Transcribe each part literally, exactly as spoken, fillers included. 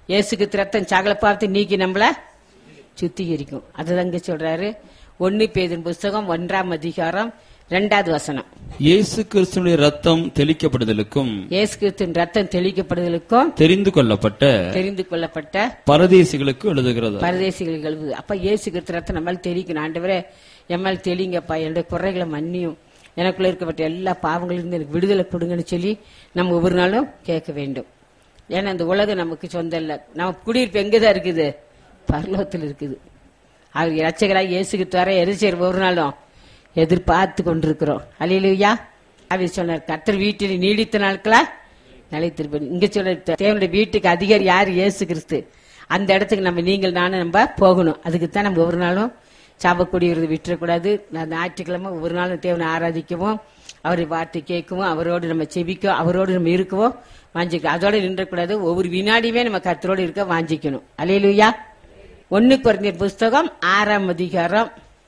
இயேசுக்கு ரத்தம் சகல பாவத்தை நீக்கி நம்மள சுத்திகரிக்கும். அதுதான் இங்க சொல்றாரு. ஒன்னு பேதுரு புஸ்தகம் ஒன்றாம் அதிகாரம் இரண்டாவது வசனம். இயேசு கிறிஸ்துவின் ரத்தம் தெளிக்கப்படுதலுக்கும் இயேசு கிறிஸ்துவின் ரத்தம் தெளிக்கப்படுதலுக்கும் தெரிந்து கொள்ளப்பட்ட தெரிந்து கொள்ளப்பட்ட பரதேசிகளுக்கு எழுதுகிறது. பரதேசிகளுக்கு எழுதுது. அப்ப இயேசு கிறிஸ்து ரத்தம் நம்மளால தெளிக்கணும். ஆண்டவரே எம்மால் தெளிங்கப்பா, என்னுடைய குறைகளை மன்னியும், எனக்குள்ள இருக்கப்பட்ட எல்லா பாவங்களிலிருந்து எனக்கு விடுதலை கொடுங்கன்னு சொல்லி நம்ம ஒவ்வொரு நாளும் கேட்க வேண்டும். ஏன்னா இந்த உலகம் நமக்கு சொந்தம் இல்லை. நம்ம குடியிருப்பு எங்கதான் இருக்குது? பரலோகத்தில் இருக்குது. அவர் இரட்சகராக இயேசுக்கு தர எரிச்சர் ஒரு நாளும் எதிர்பார்த்து கொண்டிருக்கிறோம். அல்லேலூயா. அவர் சொன்னார், கர்த்தர் வீட்டில் நீடித்த நாட்களா நிலைத்திருப்பேன். இங்க சொல்ற தேவனுடைய வீட்டுக்கு அதிகாரி யாரு? இயேசு கிறிஸ்து. அந்த இடத்துக்கு நம்ம நீங்கள் நானும் நம்ம போகணும். அதுக்குத்தான் நம்ம ஒவ்வொரு நாளும் சாபக்கூடியவரை விட்டுறக்கூடாது. ஞாயிற்றுக்கிழமை ஒவ்வொரு நாளும் தேவனை ஆராதிக்கவும், அவரை வார்த்தை கேட்கவும், அவரோடு நம்ம செபிக்கும், அவரோடு நம்ம இருக்கவும் வாஞ்சிக்கணும். அதோட நின்றக்கூடாது. ஒவ்வொரு வினாடியுமே நம்ம கர்த்தரோடு இருக்க வாஞ்சிக்கணும். அல்லேலூயா. ஒன்னு கொரிந்தியர் புஸ்தகம் ஆறாம் அதிகாரம்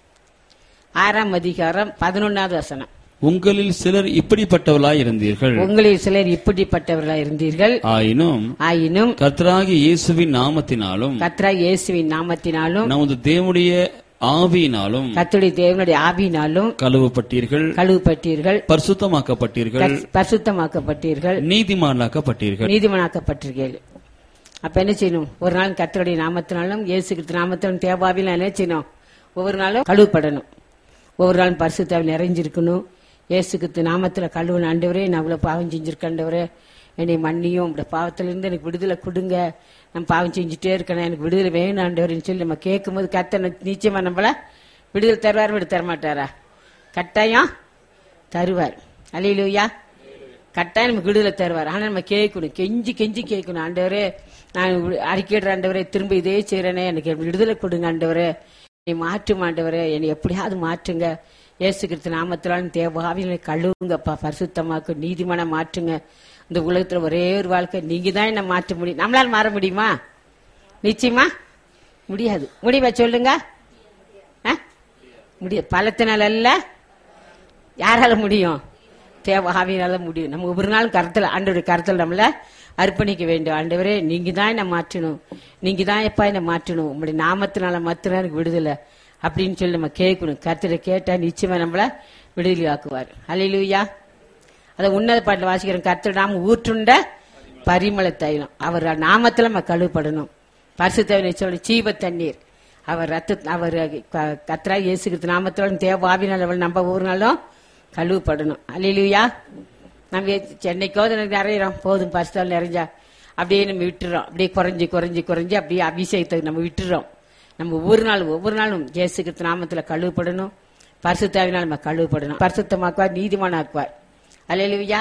ஆறாம் அதிகாரம் பதினொன்னாவது வசனம். உங்களில் சிலர் இப்படிப்பட்டவர்களாய் இருந்தீர்கள் உங்களில் சிலர் இப்படிப்பட்டவர்களாய் இருந்தீர்கள் ஆயினும் ஆயினும் கர்த்தராகிய இயேசுவின் நாமத்தினாலும் கர்த்தராகிய இயேசுவின் நாமத்தினாலும் நமது தேவனுடைய ஆவியினாலும் கர்த்தருடைய தேவனுடைய ஆவியினாலும் கழுவப்பட்டீர்கள் கழுவப்பட்டீர்கள் பரிசுத்தமாக்கப்பட்டீர்கள் பரிசுத்தமாக்கப்பட்டீர்கள் நீதிமானாக்கப்பட்டீர்கள் நீதிமானாக்கப்பட்டீர்கள். அப்ப என்ன செய்யணும்? ஒரு நாள் கர்த்தருடைய நாமத்தினாலும் இயேசு கிறிஸ்து நாமத்தினாலும் தேவாவில என்ன செய்யணும்? ஒவ்வொரு நாளும் கழுவப்படணும். ஒவ்வொரு நாளும் பரிசுத்தாவில் நிறைஞ்சிருக்கணும். இயேசு கிறிஸ்து நாமத்துல கழுவன. ஆண்டவரே, நான் அவ்வளவு பாவம் செஞ்சிருக்கேன்டவரே, என்னை மன்னியும், இந்த பாவத்திலிருந்து எனக்கு விடுதலை கொடுங்க, நான் பாவம் செஞ்சுட்டே இருக்கேன், எனக்கு விடுதலை வேணும் ஆண்டவரேன்னு சொல்லி நம்ம கேட்கும் போது கர்த்தர் நிச்சயமா நம்மள விடுதலை தருவார். விடு தரமாட்டாரா? கட்டாயம் தருவார். அல்லேலூயா. கட்டாயம் நமக்கு விடுதலை தருவார். ஆனா நம்ம கேட்கணும், கெஞ்சி கெஞ்சி கேட்கணும். ஆண்டவரே, நான் அறிக்கையிடுற ஆண்டவரே, திரும்ப இதே செய்யறேனே, எனக்கு விடுதலை கொடுங்க ஆண்டவரே, என்னை மாற்றும் ஆண்டவரே, என்னை எப்படியாவது மாற்றுங்க. இயேசு கிறிஸ்து நாமத்தினாலும் தேவாவில கழுவுங்கப்பா, பரிசுத்தமாக்கு, நீதிமான மாற்றுங்க. இந்த உலகத்துல ஒரே ஒரு வாழ்க்கை நீங்க தான் என்ன மாற்ற முடியும். நம்மளால மாற முடியுமா? நிச்சயமா முடியாது. முடிவா சொல்லுங்க. முடியாது. பலத்தினால அல்ல, யாரால முடியும்? தேவாவினால முடியும். நம்ம ஒவ்வொரு நாளும் கருத்துல ஆண்டவருடைய கருத்துல நம்மள அர்ப்பணிக்க வேண்டும். ஆண்டவரே, நீங்க தான் என்ன மாற்றணும், நீங்க தான் எப்பா என்ன மாற்றணும், உங்களுடைய நாமத்தினால மாத்திரம் எனக்கு விடுதலை அப்படின்னு சொல்லி நம்ம கேட்கணும். கர்த்தரை கேட்டா நிச்சயமா நம்மள விடுதலை ஆக்குவார். அல்லேலூயா. அதை உன்னத பாட்டில் வாசிக்கிறோம். கர்த்தர் நாம ஊற்றுண்ட பரிமள தைலம், அவர் நாமத்துல நம்ம கழுவப்படணும். பரிசுத்தவனை சொல்லி சீவ தண்ணீர், அவர் ரத்த அவர் கர்த்தரா இயேசு கிறிஸ்து நாமத்தோட தேவாவினால் அவள் நம்ம ஒவ்வொரு நாளும் கழுவப்படணும். அல்லேலூயா. நம்ம சென்னைக்கோ நிறையிறோம், போதும் பரிசுத்தால் நிறைஞ்சா அப்படியே நம்ம விட்டுறோம். அப்படியே குறைஞ்சி குறைஞ்சி குறைஞ்சி அப்படியே அபிஷேகத்தை நம்ம விட்டுறோம். நம்ம ஒவ்வொரு நாளும் ஒவ்வொரு நாளும் இயேசு கிறிஸ்து நாமத்துல கழுவப்படணும். பரிசுத்தாவினால் நம்ம கழுவப்படணும். பரிசுத்தமாக்குவார், நீதிமானாக்குவார். அல்லேலூயா.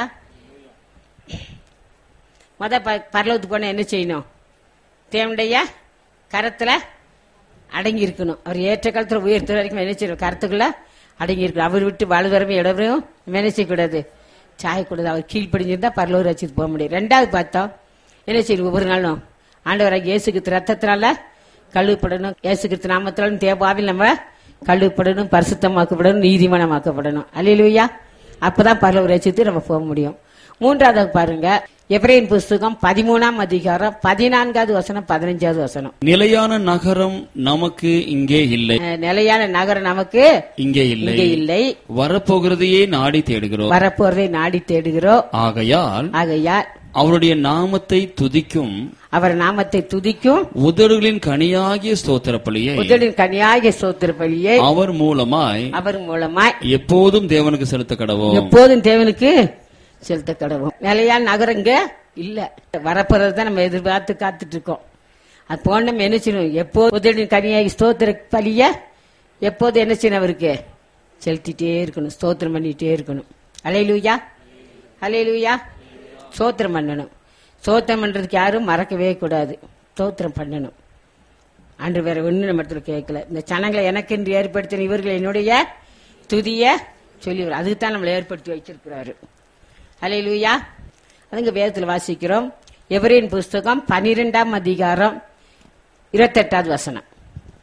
முத பரலோகத்துக்கு போனா என்ன செய்யணும்? தேவனுடைய கரத்துல அடங்கி இருக்கணும். அவர் ஏற்ற காலத்துல உயர்த்துற வரைக்கும் என்ன செய்யணும்? கரத்துக்குள்ள அடங்கி இருக்கணும். அவர் விட்டு வலுவரமே இடவரையும் என்ன செய்யக்கூடாது? சாயக்கூடாது. அவர் கீழ்ப்படிஞ்சிருந்தா பரலோக ரசித்து போக முடியும். ரெண்டாவது பார்த்தோம் என்ன செய்யணும்? ஒவ்வொரு நாளும் ஆண்டவராக இயேசு கிறிஸ்து ரத்தத்தினால கழுவப்படணும். இயேசு கிறிஸ்து நாமத்தினாலும் தேவாவில் நம்ம கழுவப்படணும், பரிசுத்தமாக்கப்படணும், நீதிமானமாக்கப்படணும். அல்லேலூயா. அப்பதான் பரலோக ரசித்து நம்ம போக முடியும். மூன்றாவது பாருங்க, எபிரேயர் புஸ்தகம் பதிமூணாம் அதிகாரம் பதினான்காவது வசனம் பதினஞ்சாவது வசனம். நிலையான நகரம் நமக்கு இங்கே இல்லை. நிலையான நகரம் நமக்கு இங்கே இல்லை இல்லை வரப்போகிறதையே நாடி தேடுகிறோம். வரப்போறதை நாடி தேடுகிறோம். ஆகையால் ஆகையால் அவருடைய நாமத்தை துதிக்கும், அவர் நாமத்தை துதிக்கும் உதடுகளின் கனியாகிய ஸ்தோத்திர பலியை உதடுகளின் கனியாகிய ஸ்தோத்திர பலியை அவர் மூலமாய் அவர் மூலமாய் எப்போதும் தேவனுக்கு செலுத்த கடவோம். எப்போதும் தேவனுக்கு செலுத்த கடவோம். நிலையான நகரம் இங்க இல்ல, வரப்போறதுதான் நம்ம எதிர்பார்த்து காத்துட்டு இருக்கோம். அது போன நம்ம என்ன செய்யணும்? எப்போது உதடுகளின் கனியாகி ஸ்தோத்திர பலிய எப்போது என்ன செய்யணும்? அவருக்கு செலுத்திட்டே இருக்கணும், ஸ்தோத்திரம் பண்ணிட்டே இருக்கணும். அல்லேலூயா. அல்லேலூயா. ஸ்தோத்திரம் பண்ணணும். ஸ்தோத்திரம் பண்றதுக்கு யாரும் மறக்கவே கூடாது. ஸ்தோத்திரம் பண்ணணும். அன்று வேற ஒண்ணு நம்ம இடத்துல கேட்கல. இந்த சனங்களை எனக்கு என்று ஏற்படுத்தின இவர்கள் என்னுடைய துதிய சொல்லி, அதுக்கு தான் நம்மளை ஏற்படுத்தி வச்சிருக்கிறாரு. அல்லேலூயா. அதுங்க வேதத்தில் வாசிக்கிறோம். எபிரேயர் புஸ்தகம் பனிரெண்டாம் அதிகாரம் இருபத்தி எட்டாவது வசனம்.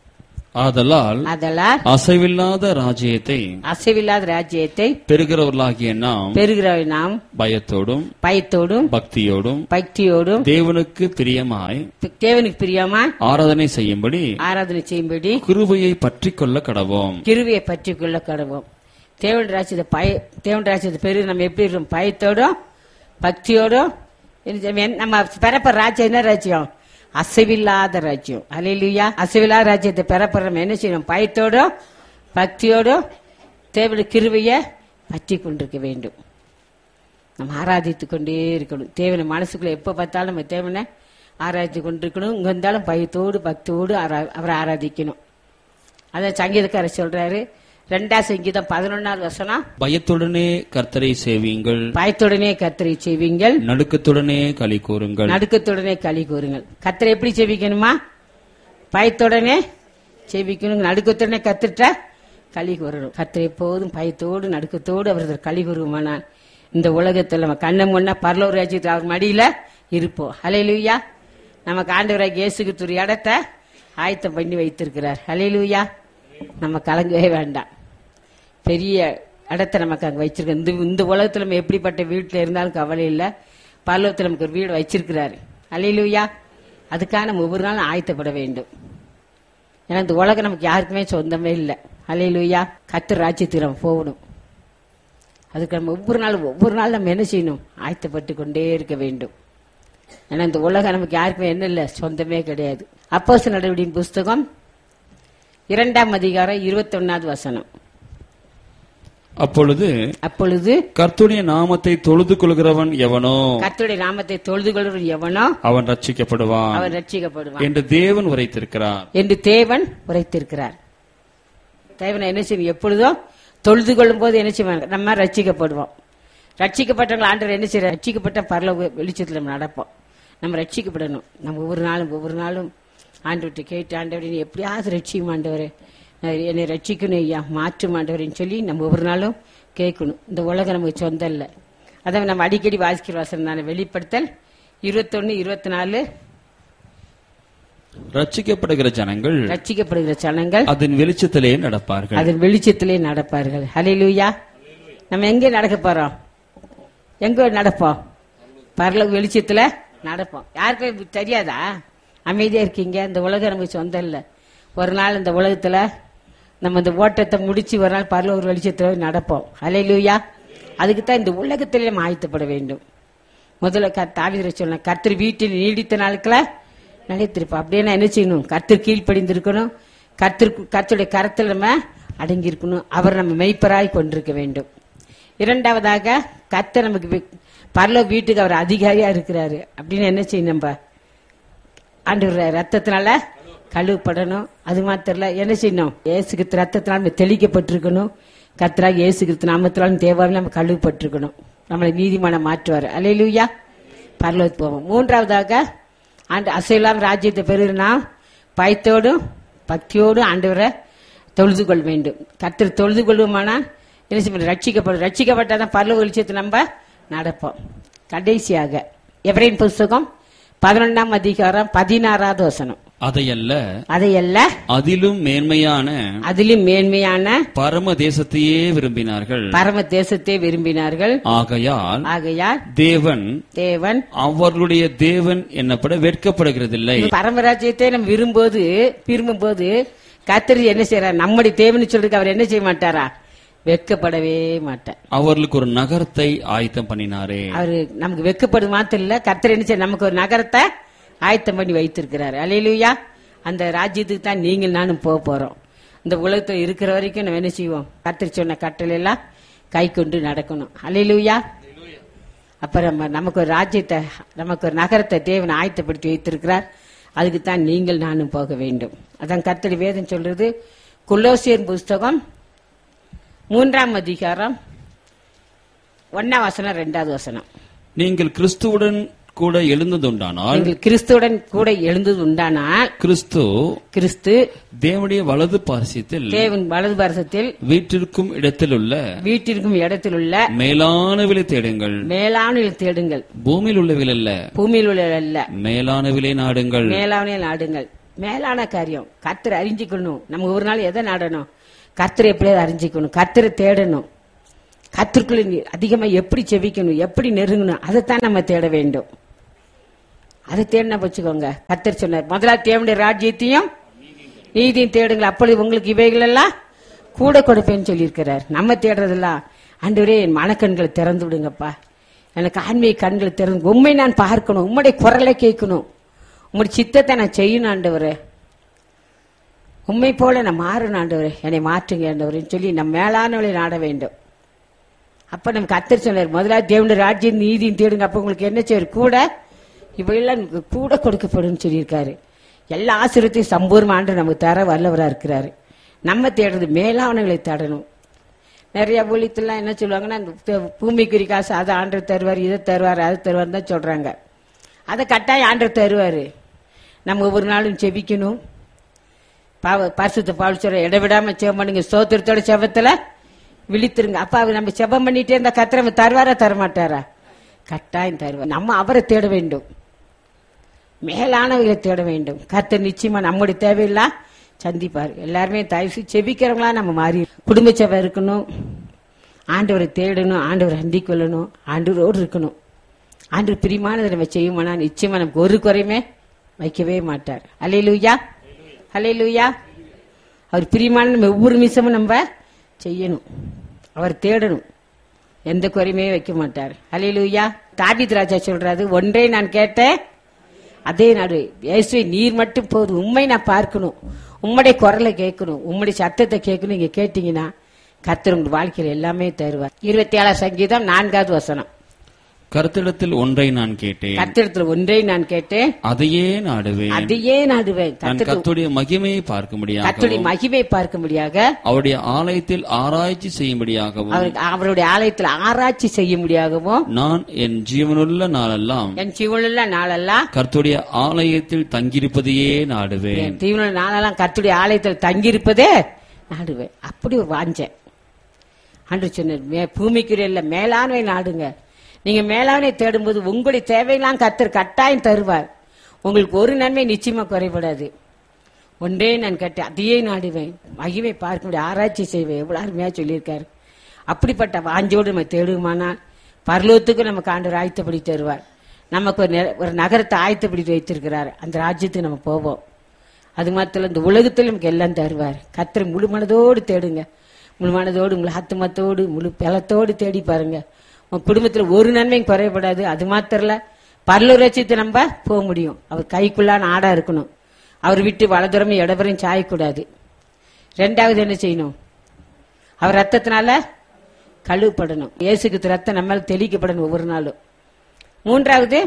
ஆதலால் அதெல்லாம் அசைவில்லாத ராஜ்யத்தை அசைவில்லாத ராஜ்யத்தை பெறுகிறவர்களாகிய நாம் பெறுகிற நாம் பயத்தோடும் பயத்தோடும் பக்தியோடும் பக்தியோடும் தேவனுக்கு பிரியமாய் தேவனுக்கு பிரியமா ஆராதனை செய்யும்படி ஆராதனை செய்யும்படி கிருபையை பற்றி கொள்ள கடவோம். கிருவியை பற்றி கொள்ள கடவோம். தேவன் ராஜ்யத்தை பய தேவன் ராஜ்யத்தை பெரு நம்ம எப்படி இருக்கோம்? பயத்தோடும் பக்தியோடும். நம்ம பெறப்ப ராஜ்யம் என்ன ராஜ்யம்? அசைவில்லாத ராஜ்யம். அல்லேலூயா. அசைவில்லாத ராஜ்யத்தை பெறப்படுற நம்ம என்ன செய்யணும்? பயத்தோடும் பக்தியோடும் தேவனுடைய கிருபையை பற்றி கொண்டிருக்க வேண்டும். நம்ம ஆராதித்து கொண்டே இருக்கணும். தேவனை மனசுக்குள்ள எப்ப பார்த்தாலும் நம்ம தேவனை ஆராதித்து கொண்டிருக்கணும். இங்க இருந்தாலும் பயத்தோடு பக்தியோடு அவரை ஆராதிக்கணும். அதான் சங்கீதக்காரர் சொல்றாரு, ரெண்டாம் சங்கீதம் பதினொன்னாவது வசனம், பயத்துடனே கர்த்தரை சேவியுங்கள், பயத்துடனே கர்த்தரை செய்வீங்கள், நடுக்கத்துடனே களி கூறுங்கள். நடுக்கத்துடனே களி கூறுங்கள். கர்த்தரை எப்படி செவிக்கணுமா? பயத்துடனே செவிக்கணும். நடுக்கத்துடனே கத்துட்ட களி கூறணும். கர்த்தரை எப்போதும் பயத்தோடு நடுக்கத்தோடு அவரது களி கூறுவானான். இந்த உலகத்தில் நம்ம கண்ண முன்னா பரலோக ராஜ்யத்தில் அவர் மடியில இருப்போம். ஹல்லேலூயா. நமக்கு ஆண்டவராகிய இயேசு கிறிஸ்து ஒரு இடத்தை ஆயத்தம் பண்ணி வைத்திருக்கிறார். ஹல்லேலூயா. நம்ம கலங்கவே வேண்டாம். பெரிய இடத்தை நமக்கு அங்கே வச்சிருக்க. இந்த இந்த உலகத்தில் நம்ம எப்படிப்பட்ட வீட்டில் இருந்தாலும் கவலை இல்லை. பரலோகத்தில் நமக்கு ஒரு வீடு வச்சிருக்கிறாரு. ஹல்லேலூயா. அதுக்காக நம்ம ஒவ்வொரு நாளும் ஆயத்தப்பட வேண்டும். ஏன்னா இந்த உலகம் நமக்கு யாருக்குமே சொந்தமே இல்லை. ஹல்லேலூயா. கர்த்தர் ராஜ்யத்துக்கு நம்ம போகணும். அதுக்கு நம்ம ஒவ்வொரு நாளும் ஒவ்வொரு நாள் நம்ம என்ன செய்யணும்? ஆயத்தப்பட்டு கொண்டே இருக்க வேண்டும். ஏன்னா இந்த உலகம் நமக்கு யாருக்குமே என்ன இல்லை, சொந்தமே கிடையாது. அப்போஸ்தலர் நடவடிக்கையின் புஸ்தகம் இரண்டாம் அதிகாரம் இருபத்தி ஒன்னாவது வசனம். அப்பொழுது அப்பொழுது கர்த்தருடைய நாமத்தை தொழுது கொள்கிறவன் எவனோ, கர்த்தருடைய நாமத்தை தொழுது கொள்கிறவன் எவனோ அவன் ரட்சிக்கப்படுவான், அவன் ரட்சிக்கப்படுவான் என்று தேவன் உரைத்திருக்கிறார் என்று தேவன் உரைத்திருக்கிறார். தேவனை என்ன செய்யும்? எப்பொழுதும் தொழுது கொள்ளும் போது என்ன செய்வாங்க? நம்ம ரட்சிக்கப்படுவோம். ரட்சிக்கப்பட்டவங்க ஆண்டவர் என்ன செய்ய? ரட்சிக்கப்பட்ட பரலோக வெளிச்சத்தில் நம்ம நடப்போம். நம்ம ரட்சிக்கப்படணும். நம்ம ஒவ்வொரு நாளும் ஒவ்வொரு நாளும் ஆண்டவர்கிட்ட கேட்டு, ஆண்டவரை நீ எப்படியாவது ரட்சிக்கும் ஆண்டவரே, என்னை ரட்சிக்கணும் ஐயா, மாற்றும் ஆண்டவரேன்னு சொல்லி நம்ம ஒவ்வொரு நாளும் கேட்கணும். இந்த உலகம் நமக்கு சொந்தம் இல்லை. அதை நம்ம அடிக்கடி வாசிக்கிற வசனம் தானே வெளிப்படுத்தல் இருபத்தொன்னு இருபத்தி நாலு. ரட்சிக்கப்படுகிற ஜனங்கள் ரட்சிக்கப்படுகிற ஜனங்கள் அதன் வெளிச்சத்திலே நடப்பார்கள், அதன் வெளிச்சத்திலே நடப்பார்கள். ஹல்லேலூயா. நம்ம எங்கே நடக்க போறோம்? எங்க நடப்போம்? பரலோக வெளிச்சத்துல நடப்போம். யாருக்கும் தெரியாதா? அமைதியா இருக்கீங்க. இந்த உலகம் நமக்கு சொந்தம் இல்லை. ஒரு நாள் இந்த உலகத்துல நம்ம இந்த ஓட்டத்தை முடிச்சு ஒரு நாள் பரலோக வெளிச்சத்துல நடப்போம். ஹல்லேலூயா. அதுக்கு தான் இந்த உலகத்திலே நம்ம ஆயத்தப்பட வேண்டும். முதல்ல தாவீது சொன்ன, கர்த்தர் வீட்டில் நீடித்த நாட்கள நிலைத்திருப்போம். அப்படியே என்ன செய்யணும்? கர்த்தர் கீழ்ப்படிந்திருக்கணும். கர்த்தர் கர்த்தருடைய கரத்தில் நம்ம அடங்கி இருக்கணும். அவர் நம்ம மெய்ப்பராய் கொண்டிருக்க வேண்டும். இரண்டாவதாக, கர்த்தர் நமக்கு பரலோக வீட்டுக்கு அவர் அதிகாரியா இருக்கிறாரு. அப்படின்னு என்ன செய்யணும்? நம்ம ஆண்டவர் ரத்தத்தினால கழுவப்படணும். அது மாத்திரல என்ன செய்யணும்? இயேசு கிறிஸ்து ரத்தத்தினால நம்ம தெளிக்கப்பட்டிருக்கணும். கர்த்தராக இயேசு கிறிஸ்து நாமத்தினாலும் தேவாவில் நம்ம கழுவப்பட்டிருக்கணும். நம்மளை நீதிமானம் மாற்றுவார். அல்லேலூயா. பரலோகத்துக்கு போவோம். மூன்றாவதாக, ஆண்டு அசையெல்லாம் ராஜ்யத்தை பெறுனா பயத்தோடும் பக்தியோடும் ஆண்டவரை தொழுது கொள்ள வேண்டும். கர்த்தர் தொழுது கொள்வோமானா என்ன செய்ய? ரட்சிக்கப்படும். ரட்சிக்கப்பட்டாதான் பரலோக வெளிச்சத்தை நம்ம நடப்போம். கடைசியாக எபிரேயர் புஸ்தகம் பதினொன்றாம் அதிகாரம் பதினாறாவது வசனம். அதையல்ல அதையல்ல அதிலும் மேன்மையான அதிலும் மேன்மையான பரம தேசத்தையே விரும்பினார்கள், பரம தேசத்தை விரும்பினார்கள். ஆகையால் ஆகையால் தேவன் தேவன் அவர்களுடைய தேவன் என்னப்பட வெட்கப்படுகிறதில்லை. பரமராஜ்யத்தை நம்ம விரும்போது விரும்பும் போது கர்த்தர் என்ன செய்யறார்? நம்முடைய தேவன் சொல்றதுக்கு அவர் என்ன செய்ய மாட்டாரா? வெட்கப்படவே மாட்டார். அவர்களுக்கு ஒரு நகரத்தை ஆயத்தம் பண்ணினாரே. அவரு நமக்கு வெட்கப்படும் மாத்திரம் இல்ல, கர்த்தர் என்ன செய்ய? நமக்கு ஒரு நகரத்தை ஆயத்தம் பண்ணி வைத்திருக்கிறார். அல்லேலூயா. அந்த ராஜ்யத்துக்கு தான் நீங்கள் நானும் போக போறோம். இந்த உலகத்தில் இருக்கிற வரைக்கும் நம்ம என்ன செய்வோம்? கர்த்தர் சொன்ன கட்டளை எல்லாம் கை கொண்டு நடக்கணும். அல்லேலூயா. அப்புறம் நமக்கு ஒரு ராஜ்யத்தை, நமக்கு ஒரு நகரத்தை தேவன் ஆயத்தப்படுத்தி வைத்திருக்கிறார். அதுக்கு தான் நீங்கள் நானும் போக வேண்டும். அதான் கர்த்தர் வேதம் சொல்றது. கொலோசியர் புஸ்தகம் மூன்றாம் அதிகாரம் ஒன்னாம் வசனம் ரெண்டாவது வசனம். நீங்கள் கிறிஸ்துவுடன் கூட எழுந்ததுண்டானால் நீங்கள் கிறிஸ்துவுடன் கூட எழுந்தது உண்டானால் கிறிஸ்து கிறிஸ்து தேவனுடைய வலது பாரசத்தில் தேவன் வலது பாரசத்தில் வீட்டிற்கும் இடத்தில் உள்ள வீட்டிற்கும் இடத்தில் உள்ள மேலானவிலை தேடுங்கள். மேலானவிலை தேடுங்கள். பூமியில் உள்ளவில் அல்ல, பூமியில் உள்ள அல்ல, மேலானவிலை நாடுங்கள். மேலானவிலை நாடுங்கள். மேலான காரியம். கர்த்தரை அறிஞ்சிக்கணும். நம்ம ஒரு நாள் எதை நாடணும்? கர்த்தரை எப்படியாவது அறிஞ்சிக்கணும், கர்த்தரை தேடணும், கர்த்தருக்குள்ள அதிகமா எப்படி செபிக்கணும், எப்படி நெருங்கணும், அதைத்தான் நம்ம தேட வேண்டும். அதை தேடினா வச்சுக்கோங்க. கர்த்தர் சொன்னார், முதலாவது தேவனுடைய ராஜ்யத்தையும் நீதியும் தேடுங்கள், அப்பொழுது உங்களுக்கு இவைகள் எல்லாம் கூட கொடுப்பேன்னு சொல்லியிருக்கிறார். நம்ம தேடுறதெல்லாம், ஆண்டவரே என் மனக்கண்களை திறந்து விடுங்கப்பா, எனக்கு ஆன்மீக கண்களை திறந்து, உண்மை நான் பார்க்கணும், உம்முடைய குரலை கேட்கணும், உங்களுடைய சித்தத்தை நான் செய்யணும் ஆண்டவரே, உண்மை போல நான் மாறணும் ஆண்டவரே, என்னை மாற்றுங்க ஆண்டவரேன்னு சொல்லி நம்ம மேலானவளை நாட வேண்டும். அப்ப நம்ம கர்த்தர் சொன்னார், முதலாவது தேவனுடைய ராஜ்யம் நீதியும் தேடுங்க, அப்ப உங்களுக்கு என்ன செய்வார்? கூட இவையெல்லாம் கூட கொடுக்கப்படும் சொல்லியிருக்காரு. எல்லா ஆசீர்வாதத்தையும் சம்பூர்ண ஆண்டு நமக்கு தர வல்லவரா இருக்கிறாரு. நம்ம தேடுறது மேலானவர்களை தேடணும். நிறைய ஊழியத்துலாம் என்ன சொல்லுவாங்கன்னா, பூமிக்குரிய காசு அதை ஆண்டவர் தருவார், இதை தருவார், அதை தருவார் தான் சொல்றாங்க. அதை கட்டாயம் ஆண்டவர் தருவாரு. நம்ம ஒவ்வொரு நாளும் செபிக்கணும். பாவ பரிசுத்த பவுல் சொல்ற, இடவிடாம செபம் பண்ணுங்க, ஸ்தோத்திரத்தோட செபத்துல விழித்திருங்க. அப்ப அவர் நம்ம செபம் பண்ணிட்டே இருந்தா கர்த்தர் தருவாரா தரமாட்டாரா? கட்டாயம் தருவார். நம்ம அவரை தேட வேண்டும், மேலானவர்களை தேட வேண்டும். கர்த்தர் நிச்சயமா நம்முடைய தேவையெல்லாம் சந்திப்பார். எல்லாருமே தயவு செபிக்கிறவங்களா நம்ம மாறி குடும்ப செபம் இருக்கணும், ஆண்டவரை தேடணும், ஆண்டவரை அண்டிக் கொள்ளணும், ஆண்டவரோடு இருக்கணும். ஆண்டவர் பிரியமானதை நம்ம செய்யுமானா நிச்சயமா நமக்கு ஒரு குறையுமே வைக்கவே மாட்டார். அல்லேலூயா, அல்லேலூயா. அவர் பிரியமான நம்ம ஒவ்வொரு நிமிஷமும் நம்ம செய்யணும், அவர் தேடணும், எந்த குறையுமே வைக்க மாட்டார். அல்லேலூயா. தாவீது ராஜா சொல்றாரு, ஒன்றே நான் கேட்டேன் அதே நாடு, இயேசுவே நீர் மட்டும் போதும், உண்மை நான் பார்க்கணும், உம்முடைய குரலை கேட்கணும், உம்முடைய சத்தத்தை கேட்கணும். நீங்க கேட்டீங்கன்னா கர்த்தர் உங்க வாழ்க்கையில எல்லாமே தருவார். இருபத்தி ஏழாம் சங்கீதம் நான்காவது வசனம். கர்த்தரிடத்தில் ஒன்றை நான் கேட்டேன், கர்த்தரிடத்தில் ஒன்றை நான் கேட்டேன், அதையே நாடுவேன், அதையே நாடுவேன். கர்த்தருடைய மகிமையை பார்க்க முடியாது, கர்த்தருடைய மகிமையை பார்க்க முடியாக, அவருடைய ஆலயத்தில் ஆராய்ச்சி செய்யும்படியாகவும், அவருடைய ஆலயத்தில் ஆராய்ச்சி செய்ய முடியாகவும், நான் என் ஜீவனுள்ள நாளெல்லாம் என் ஜீவனுள்ள நாளெல்லாம் கர்த்தருடைய ஆலயத்தில் தங்கியிருப்பதையே நாடுவேன். என் ஜீவனுள்ள நாளெல்லாம் கர்த்தருடைய ஆலயத்தில் தங்கியிருப்பதே நாடுவேன். அப்படி ஒரு வாஞ்சேன். அன்று சொன்னார், பூமிக்குரிய மேலானவை நாடுங்க. நீங்க மேலானவை தேடும்போது உங்களுடைய தேவையெல்லாம் கர்த்தர் கட்டாயம் தருவார். உங்களுக்கு ஒரு நன்மை நிச்சயமா குறைபடாது. ஒன்றே நான் கேட்டேன், அதையே நாடுவேன், மகிமை பார்க்க முடியும், ஆராய்ச்சி செய்வேன். எவ்வளவு அருமையா சொல்லியிருக்காரு. அப்படிப்பட்ட வாஞ்சோடு நம்ம தேடுமானால் பரலோகத்துக்கு நமக்கு ஆண்டவர் ஆயத்தப்படி தருவார். நமக்கு ஒரு ஒரு நகரத்தை ஆயத்தப்படி வைத்திருக்கிறார். அந்த ராஜ்யத்துக்கு நம்ம போவோம். அது மாத்திரம் இந்த உலகத்தில் நமக்கு எல்லாம் தருவார். கர்த்தரை முழு மனதோடு தேடுங்க, முழு மனதோடு முழு ஆத்துமத்தோடு முழு பலத்தோடு தேடி பாருங்க. உங்க குடும்பத்துல ஒரு நன்மையும் குறையப்படாது. அது மாத்திரல பரலோக ராஜ்யத்தை நம்ம போக முடியும். அவர் கைக்குள்ளான ஆடா இருக்கணும். அவர் விட்டு வலதுரமும் இடவரையும் சாயக்கூடாது. ரெண்டாவது என்ன செய்யணும்? அவர் ரத்தத்தினால கழுவப்படணும். இயேசுக்கு ரத்தம் நம்மால் தெளிக்கப்படணும் ஒவ்வொரு நாளும். மூன்றாவது,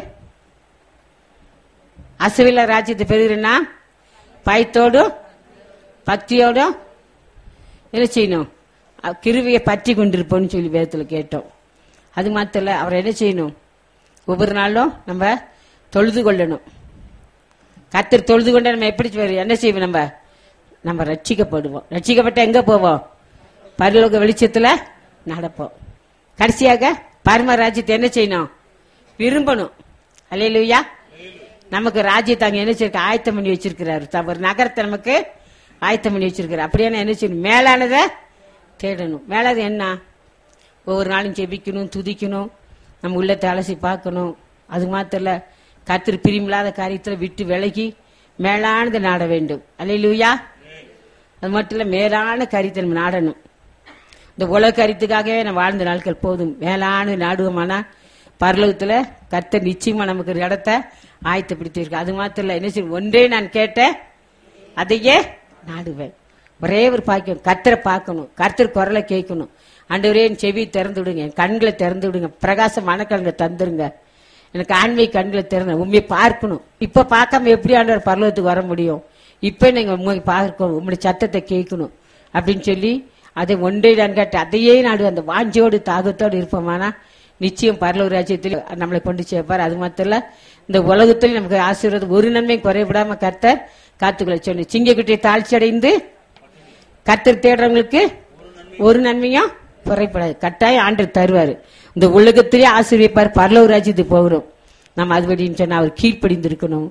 அசுவில ராஜ்யத்தை பெறுகிறேன்னா பயத்தோடும் பக்தியோடும் என்ன செய்யணும்? கிருவியை பற்றி கொண்டிருப்போம்னு சொல்லி வேதத்துல கேட்டோம். அது மாத்திர அவர் என்ன செய்யணும்? ஒவ்வொரு நாளும் நம்ம தொழுது கொள்ளணும். கர்த்தர் தொழுது கொண்ட நம்ம எப்படி என்ன செய்வோம்? நம்ம நம்ம ரட்சிக்கப்படுவோம். ரட்சிக்கப்பட்ட எங்க போவோம்? பரலோக வெளிச்சத்துல நடப்போம். கடைசியாக பரம ராஜ்யத்தை என்ன செய்யணும்? விரும்பணும். அல்லேலூயா. நமக்கு ராஜ்யத்தை அங்க என்ன செய்ய ஆயத்தம் பண்ணி வச்சிருக்கிறாரு. ஒரு நகரத்தை நமக்கு ஆயத்தம் பண்ணி வச்சிருக்கிறார். அப்படியான என்ன செய்யணும்? மேலானதை தேடணும். மேலானது என்ன? ஒவ்வொரு நாளும் ஜெபிக்கணும், துதிக்கணும், நம்ம உள்ளத்தை அலசி பார்க்கணும். அது மாத்திரல கர்த்தர் பிரியமில்லாத காரியத்துல விட்டு விலகி மேலானதை நாட வேண்டும். அல்லேலூயா. அது மட்டும் இல்ல, மேலான காரியத்தை நம்ம நாடணும். இந்த உலக காரியத்துக்காகவே நம்ம வாழ்ந்த நாட்கள் போதும். மேலான நாடுவோமானா பரலோகத்துல கர்த்தர் நிச்சயமா நமக்கு ஒரு இடத்தை ஆயத்தப்படுத்தியிருக்கு. அது மாத்திரம் இல்ல, என்ன செய்யும்? ஒன்றே நான் கேட்டேன், அதையே நாடுவேன். ஒரே ஒரு பாக்கியம், கர்த்தரை பார்க்கணும், கர்த்தர் குரலை கேட்கணும். ஆண்டவரே என் செவி திறந்து விடுங்க, என் கண்களை திறந்து விடுங்க, பிரகாச மனக்கண்களை தந்துருங்க, எனக்கு ஆன்மீக கண்களை திறந்து உண்மையை பார்க்கணும். இப்ப பார்க்காம எப்படி ஆண்டவர் பரலோகத்துக்கு வர முடியும்? இப்ப நீங்க உண்மை பார்க்கணும், உங்களுடைய சத்தத்தை கேட்கணும் அப்படின்னு சொல்லி அதை ஒன்றே நான் கேட்டு அதையே நாடு அந்த வாஞ்சியோடு தாகத்தோடு இருப்போமானா நிச்சயம் பரலோக ராஜ்யத்தில் நம்மளை கொண்டு சேர்ப்பார். அது மாத்திர இந்த உலகத்தில் நமக்கு ஆசீர்வாதம் ஒரு நன்மை குறைவிடாம கர்த்தர் காத்துக்களை சொன்ன சிங்கக்குட்டியை தாழ்ச்சி அடைந்து கர்த்தர் தேடுறவங்களுக்கு ஒரு நன்மையும் குறைப்படாது. கட்டாயம் ஆண்டவர் தருவாரு. இந்த உலகத்திலே ஆசீர்வதிப்பார். பரலோக ராஜ்யத்துக்கு போகிறோம் நம்ம அதுபடின்னு சொன்னா அவர் கீழ்ப்படிந்து இருக்கணும்.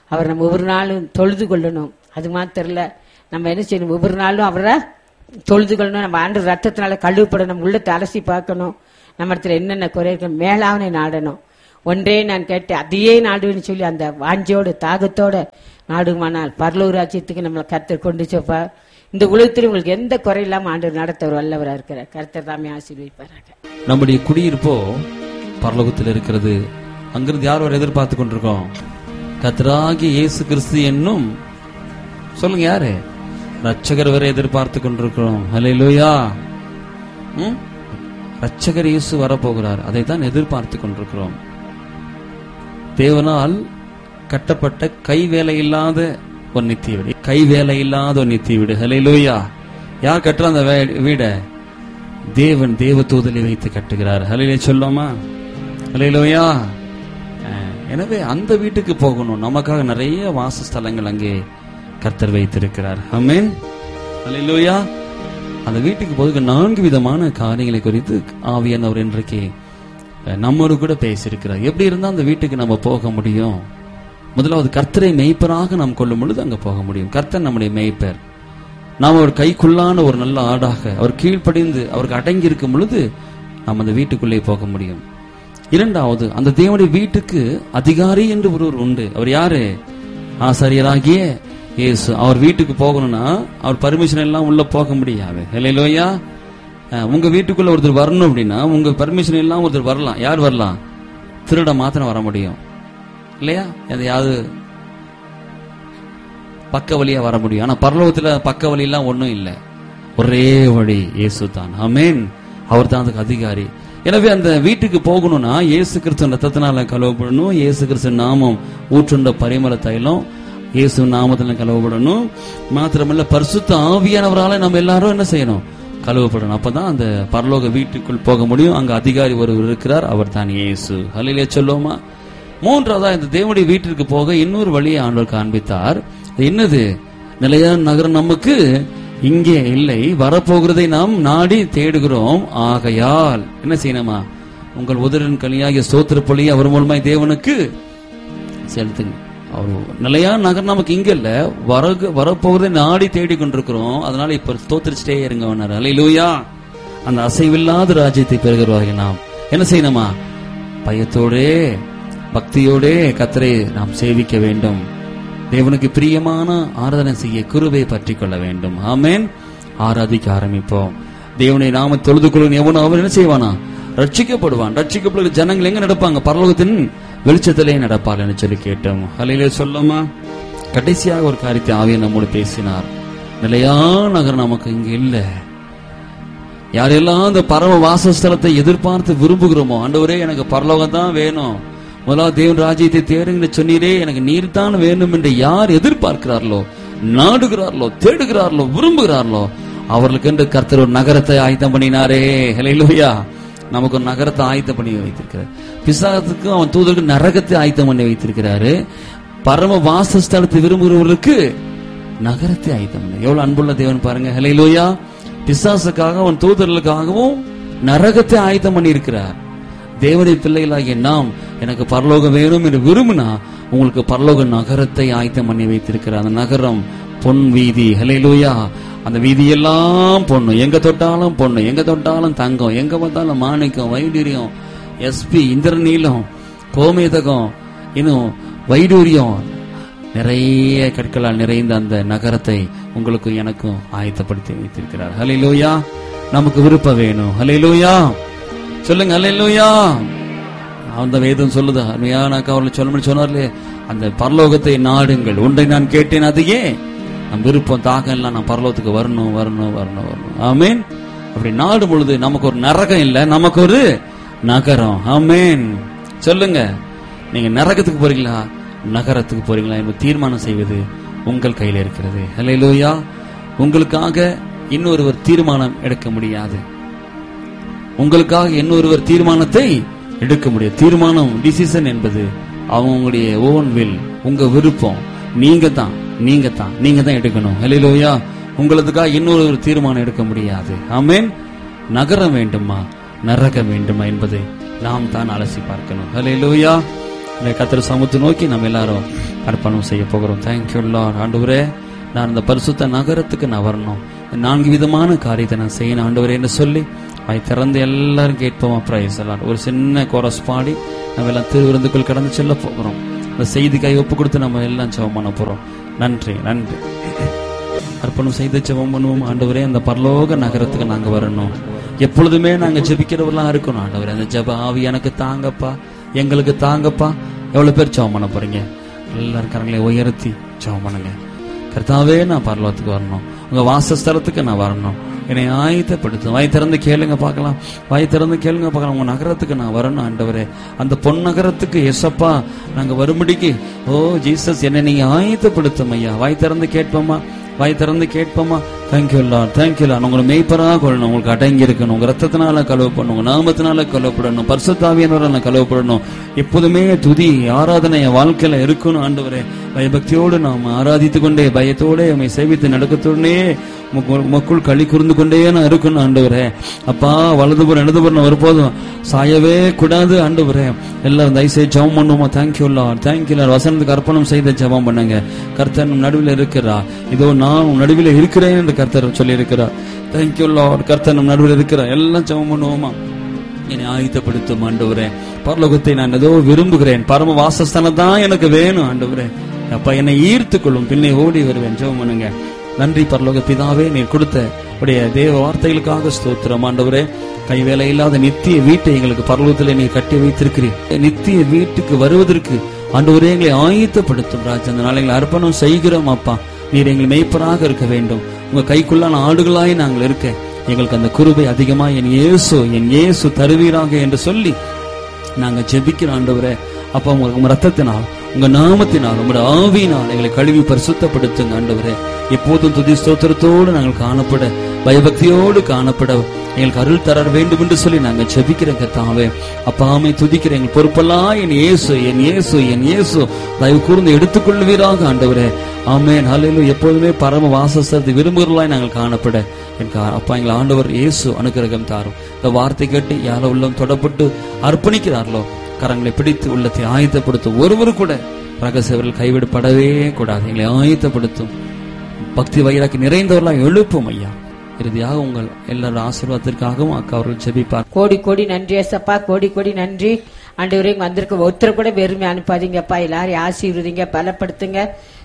அவர் நம்ம ஒவ்வொரு நாளும் தொழுது கொள்ளணும். அது மாத்திரம் இல்ல, நம்ம என்ன செய்யணும், ஒவ்வொரு நாளும் அவரை தொழுது கொள்ளணும். நம்ம ஆண்டு ரத்தத்தினால கழுவப்படணும். நம்ம உள்ளத்தை அலசி பார்க்கணும். நம்ம இடத்துல என்னென்ன குறை இருக்கு, மேலாவனை நாடணும். ஒன்றே நான் கேட்டேன் அதையே நாடுன்னு சொல்லி அந்த வாஞ்சோட தாகத்தோட நாடுமானால் பரலோக ராஜ்யத்துக்கு நம்மளை கர்த்தர் கொண்டு செப்பா. இந்த உலகத்தில் உங்களுக்கு எந்த குறை இல்லாம ஆண்டவர் நடத்தவர் வல்லவராக இருக்கிறார். கர்த்தர் தாமே ஆசீர்வதிப்பாராக. நம்முடைய குடியிருப்போ பரலோகத்தில் இருக்கிறது. அங்கிருந்து யார் வரை எதிர்பார்த்து கொண்டிருக்கோம்? கர்த்தராகிய இயேசு கிறிஸ்து என்னும் சொல்லுங்க யாரு ரட்சகர் வரை எதிர்பார்த்து கொண்டிருக்கிறோம். ஹல்லேலூயா. ம் ரட்சகர் இயேசு வரப்போகிறார், அதைத்தான் எதிர்பார்த்து கொண்டிருக்கிறோம். தேவனால் கட்டப்பட்ட கை வேலை இல்லாத ஒரு நித்திய வீடு, கை வேலை இல்லாத ஒரு நித்திய வீடு. ஹல்லேலூயா. யார் கட்டுற அந்த வீட? தேவன் தேவ தூதலை வைத்து கட்டுகிறார். ஹல்லேலூயா சொல்லாமா? ஹல்லேலூயா. எனவே அந்த வீட்டுக்கு போகணும். நமக்காக நிறைய வாசஸ்தலங்கள் அங்கே கர்த்தர் வைத்திருக்கிறார். ஆமென். ஹல்லேலூயா. அந்த வீட்டுக்கு போதுக்கு நான்கு விதமான காரியங்களை குறித்து ஆவியானவர் இன்றைக்கு நம்மோடு கூட பேசியிருக்கிறார். எப்படி இருந்தா அந்த வீட்டுக்கு நம்ம போக முடியும்? முதலாவது கர்த்தரை மெய்ப்பராக நாம் கொள்ளும் பொழுது அங்க போக முடியும். கர்த்தர் நம்முடைய மெய்ப்பர். நாம் ஒரு கைக்குள்ளான ஒரு நல்ல ஆடாக அவர் கீழ்ப்படிந்து அவருக்கு அடங்கி இருக்கும் பொழுது நாம் அந்த வீட்டுக்குள்ளே போக முடியும். இரண்டாவது, அந்த தேவனுடைய வீட்டுக்கு அதிகாரி என்று ஒருவர் உண்டு. அவர் யாரு? ஆசாரியராகிய இயேசு. அவர் வீட்டுக்கு போகணும்னா அவர் பர்மிஷன் எல்லாம் உள்ள போக முடியாது. ஹல்லேலூயா. உங்க வீட்டுக்குள்ள ஒருத்தர் வரணும் அப்படின்னா உங்க பர்மிஷன் எல்லாம் ஒருத்தர் வரலாம். யார் வரலாம்? திருட மாத்திரம் வர முடியும் இல்லையா? எதையாவது பக்க வழியா வர முடியும். ஆனா பரலோகத்துல பக்க வழி எல்லாம் ஒண்ணும் இல்ல. ஒரே வழி இயேசு தான். ஆமென். அவர் தான் அதுக்கு அதிகாரி. எனவே அந்த வீட்டுக்கு போகணும்னா இயேசு கிறிஸ்து ரத்தத்தினால கழுவப்படணும். இயேசு கிறிஸ்து நாமம் ஊற்றுண்ட பரிமள தைலம் இயேசு நாமத்துல கழுவப்படணும். மாத்திரமல்ல பரிசுத்த ஆவியானவரால நம்ம எல்லாரும் என்ன செய்யணும்? கழுவப்படணும். அப்பதான் அந்த பரலோக வீட்டுக்குள் போக முடியும். அங்க அதிகாரி ஒருவர் இருக்கிறார், அவர் தான் இயேசு. ஹல்லேலூயா சொல்லுவோமா? மூன்றாவதா இந்த தேவனுடைய வீட்டிற்கு போக இன்னொரு வழியை ஆண்டவர் காண்பித்தார். என்னது? நிலையான நகரம் நமக்கு இங்கே இல்லை, வரப்போகிறதை நாம் நாடி தேடுகிறோம். ஆகையால் என்ன செய்யணுமா? உங்கள் உதரின் கனியாகிய ஸ்தோத்திர பலியை அவர் மூலமாய் தேவனுக்கு செலுத்துங்க. அவர் நிலையான நகர் நமக்கு இங்க இல்ல, வர வரப்போகிறதை நாடி தேடி கொண்டிருக்கிறோம். அதனால இப்ப ஸ்தோத்திரிச்சிட்டே இருங்க. ஹல்லேலூயா. அந்த அசைவில்லாத ராஜ்யத்தை பெறுகிறவர்கள் நாம் என்ன செய்யணுமா? பயத்தோடே பக்தியோடே கர்த்தரை நாம் சேவிக்க வேண்டும். தேவனுக்கு பிரியமான ஆராதனை செய்ய கிருபை பற்றி கொள்ள வேண்டும். ஆமென். ஆராதிக்க ஆரம்பிப்போம். தேவனை நாம தொழுது கொள்ளும் எவனோ அவன் என்ன செய்வானா? ரட்சிக்கப்படுவான். ரட்சிக்கப்படுகிற ஜனங்கள் எங்க நடப்பாங்க? பரலோகத்தின் வெளிச்சத்திலே நடப்பார் என்று சொல்லி கேட்டோம். ஹல்லேலூயா சொல்லுமா? கடைசியாக ஒரு காரியத்தை ஆவியானவர் நம்மோடு பேசினார். நிலையான நகரம் நமக்கு இங்க இல்ல. யாரெல்லாம் அந்த பரம வாசஸ்தலத்தை எதிர்பார்த்து விரும்புகிறோமோ, ஆண்டவரே எனக்கு பரலோகம் தான் வேணும், முதலாவது தேவன் ராஜ்யத்தை தேடுங்க சொன்னீரே, எனக்கு நீர் தான் வேணும் என்று யார் எதிர்பார்க்கிறார்களோ, நாடுகிறார்களோ, தேடுகிறார்களோ, விரும்புகிறார்களோ, அவர்களுக்கு என்று கர்த்தர் ஒரு நகரத்தை ஆயத்தம் பண்ணினாரே. ஹல்லேலூயா. நமக்கு ஒரு நகரத்தை ஆயத்தம் பண்ணி வைத்திருக்கிறார். பிசாசுக்கு அவன் தூதருக்கு நரகத்தை ஆயத்தம் பண்ணி வைத்திருக்கிறாரு. பரம வாசஸ்தலத்தை விரும்புகிறவர்களுக்கு நகரத்தை ஆயத்தம் பண்ணி. எவ்வளவு அன்புள்ள தேவன் பாருங்க. ஹல்லேலூயா. பிசாசுக்காக அவன் தூதர்களுக்காகவும் நரகத்தை ஆயத்தம் பண்ணி இருக்கிறார். தேவனுடைய பிள்ளைகளாகிய நாம் எனக்கு பரலோகம் வேணும் என்று விரும்பினா உங்களுக்கு பரலோக நகரத்தை ஆயத்தம் பண்ணி வைத்திருக்கிறார். அந்த நகரம் பொன் வீதி. ஹல்லேலூயா. அந்த வீதியெல்லாம் பொண்ணு, எங்க தொட்டாலும் பொண்ணு, எங்க தொட்டாலும் தங்கம், எங்க பார்த்தாலும் மாணிக்கம், வைடூரியம், எஸ்பி, இந்திரநீலம், கோமேதகம், இன்னும் வைடூரியம், நிறைய கற்களால் நிறைந்த அந்த நகரத்தை உங்களுக்கு எனக்கும் ஆயத்தப்படுத்தி வைத்திருக்கிறார். ஹல்லேலூயா. நமக்கு விருப்பம் வேணும். ஹல்லேலூயா சொல்லுங்க. ஹல்லேலூயா. அந்த வேதம் சொல்லுது, அருமையான அவர்கள் சொல்ல சொன்னார்லே, அந்த பரலோகத்தை நாடுங்கள், ஒன்றை நான் கேட்டேன் அதையே நம் விருப்பம் தாகம் எல்லாம் நான் பரலோகத்துக்கு வரணும் வரணும் வரணும் வரணும். ஆமேன். அப்படி நாடும் பொழுது நமக்கு ஒரு நரகம் இல்ல, நமக்கு ஒரு நகரம். ஆமேன். சொல்லுங்க, நீங்க நரகத்துக்கு போறீங்களா நகரத்துக்கு போறீங்களா என்று தீர்மானம் செய்வது உங்கள் கையில இருக்கிறது. ஹல்லேலூயா. உங்களுக்காக இன்னொருவர் தீர்மானம் எடுக்க முடியாது. உங்களுக்காக இன்னொருவர் தீர்மானத்தை எடுக்க முடியாது. தீர்மானம், டிசிஷன் என்பது அவங்களுடைய ஓன் வில், உங்க விருப்பம். நீங்க தான் நீங்க தான் நீங்க தான் எடுக்கணும். ஹல்லேலூயா. உங்களுக்காக இன்னொரு தீர்மானம் எடுக்க முடியாது. ஆமென். நகரம் வேண்டுமா நரகம் வேண்டுமா என்பதை நாம் தான் அலசி பார்க்கணும். ஹல்லேலூயா. கர்த்தர் சமூகத்தை நோக்கி நம்ம எல்லாரும் அர்ப்பணம் செய்ய போகிறோம். Thank you Lord. ஆண்டவரே, நான் இந்த பரிசுத்த நகரத்துக்கு நான் வரணும், நான்கு விதமான காரியத்தை நான் செய்யணும் ஆண்டவரே என்று சொல்லி வாய் திறந்து எல்லாரும் கேட்போமா? பிரைஸ் எல்லாம் ஒரு சின்ன கோரஸ் பாடி நம்ம எல்லாம் திருவிருந்துக்குள் கடந்து செல்ல போகிறோம். இந்த செய்திக்காய் ஒப்பு கொடுத்து நம்ம எல்லாம் ஜெபம் பண்ண போறோம். நன்றி நன்றி. அர்ப்பணம் செய்து ஜெபம் பண்ணுவோம். ஆண்டவரே, அந்த பரலோக நகரத்துக்கு நாங்க வரணும், எப்பொழுதுமே நாங்க ஜெபிக்கிறவர்களா இருக்கணும். ஆண்டவரே, அந்த ஜெப ஆவி எனக்கு தாங்கப்பா, எங்களுக்கு தாங்கப்பா. எவ்வளவு பேர் ஜெபம் பண்ண போறீங்க? எல்லாரும் கரங்களை உயர்த்தி ஜெபம் பண்ணுங்க. கர்த்தாவே, நான் பரலோகத்துக்கு வரணும், உங்க வாசஸ்தலத்துக்கு நான் வரணும், என்னை ஆயத்தப்படுத்தும். வாய் திறந்து கேளுங்க பார்க்கலாம், வாய் திறந்து கேளுங்க பார்க்கலாம். உங்க நகரத்துக்கு நான் வரணும் ஆண்டவரே, அந்த பொன் நகரத்துக்கு எசப்பா நாங்க வரும்படிக்கு ஓ ஜீசஸ் என்னை நீங்க ஆயத்தப்படுத்தும் ஐயா. வாய் திறந்து கேட்போமா? வாய் திறந்து கேட்போமா? Thank you Lord, thank you Lord. உங்களை மெய்ப்பராக கொள்ளணும், உங்களுக்கு அடங்கி இருக்கணும், உங்க ரத்தத்தினால கழுவப்படணும், உங்க நாமத்தினால கழுவப்படணும், பரிசுத்தாவியானவரால கழுவப்படணும். எப்போதுமே துதி ஆராதனை என் வாழ்க்கையில இருக்கணும் ஆண்டவரே. பயபக்தியோடு நாம் ஆராதித்து கொண்டே, பயத்தோட உண்மை சேவித்து நடக்கத்தோடனே மக்கள் களி கூர்ந்து கொண்டே நான் இருக்கணும் ஆண்டவரே. அப்பா, வலதுபுறம் இடதுபுறம் ஒருபோதும் சாயவே கூடாது ஆண்டவரே. எல்லாரும் தயவுசெய்து ஜெபம் பண்ணுவோமா? Thank you Lord, thank you Lord. வசனத்துக்கு அர்ப்பணம் செய்த ஜெபம் பண்ணுங்க. கர்த்தர் நம் நடுவில் இருக்கிறா, இதோ நான் உன் நடுவில் இருக்கிறேன் என்று கர்த்தர் சொல்லி இருக்கிறார். Thank you Lord. கர்த்தர் நம் நடுவில் இருக்கிறார். எல்லாம் ஜெபம் பண்ணுவோமா? என்னை ஆயத்தப்படுத்தும் ஆண்டவரே. பரலோகத்தை நான் ஏதோ விரும்புகிறேன், பரம வாசஸ்தானம் தான் எனக்கு வேணும் ஆண்டவரே. அப்பா, என்னை ஈர்த்து கொள்ளும், பின்னே ஓடி வருவேன். ஜெபம் பண்ணுங்க. நன்றி பரலோக பிதாவே, நீர் கொடுத்த உடைய தேவ வார்த்தைகளுக்காக ஸ்தோத்திரம் ஆண்டவரே. கைவேலை இல்லாத நித்திய வீட்டை எங்களுக்கு பரலோகத்தில் நீ கட்டி வைத்திருக்கிறீர். நித்திய வீட்டுக்கு வருவதற்கு ஆண்டவரே எங்களை ஆயத்தப்படுத்தும் ராஜா. அந்த நாள் எங்களை அர்ப்பணம் செய்கிறோம் அப்பா. நீர் எங்களை மெய்ப்பராக இருக்க வேண்டும், உங்க கைக்குள்ளான ஆடுகளாய் நாங்கள் இருக்க எங்களுக்கு அந்த கிருபை அதிகமா என் இயேசு என் இயேசு தருவீராக என்று சொல்லி நாங்க ஜெபிக்கிறோம் ஆண்டவரே. அப்பா, உங்க ரத்தத்தினால், உங்க நாமத்தினால், உங்க ஆவியினால் எங்களை கழுவி பரிசுத்தப்படுத்துங்க ஆண்டவரே. எப்போதும் துதி ஸ்தோத்திரத்தோடு நாங்கள் காணப்பட, பயபக்தியோடு காணப்பட எங்களுக்கு அருள் தர வேண்டும் என்று சொல்லி நாங்க ஜெபிக்கிறோம் கர்த்தாவே. அப்பாமை துதிக்கிற எங்கள் பொறுப்பெல்லாம் என் இயேசு என் இயேசு என் இயேசு தயவு கூர்ந்து எடுத்துக்கொள்வீராக ஆண்டவரே. ஆமென், ஹல்லேலூயா. எப்போதுமே பரம வாசஸ்தலத்தை விரும்புகிறவர்களாய் நாங்கள் காணப்பட எனக்கு அப்பா எங்கள் ஆண்டவர் இயேசு அனுக்கிரகம் தாரும். இந்த வார்த்தை கேட்டு யாரோ உள்ளம் தொடப்பட்டு அர்ப்பணிக்கிறார்களோ கரங்களை பிடித்து உள்ளத்தை ஆயத்தப்படுத்தும். ஒருவரு கூட ரகசியவர்கள் கைவிடப்படவே கூடாது. எங்களை ஆயத்தப்படுத்தும், பக்தி வயிறாக்கி நிறைந்தவர்களாக எழுப்பும் ஐயா. இறுதியாக உங்கள் எல்லாரும் ஆசீர்வாதத்திற்காகவும் அக்கா அவர்கள் ஜெபிப்பார். கோடி கோடி நன்றி ஏசப்பா, கோடி கோடி நன்றி ஆண்டவரே. இங்க வந்திருக்க ஒருத்தர் கூட வெறுமை அனுப்பாதீங்கப்பா, எல்லாரையும் ஆசீர்வதிங்க, பலப்படுத்துங்க,